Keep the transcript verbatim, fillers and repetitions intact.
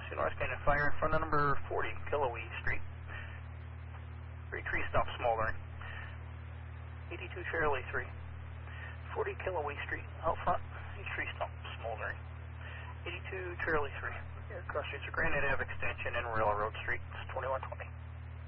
North Canyon Fire in front of number forty, Killowee Street. Three tree stump smoldering. eighty-two Charlie three. forty Killowee Street, out front, a tree stump smoldering. eighty-two Charlie three. Here across streets of Granite Ave Extension and Railroad Street, it's twenty-one twenty.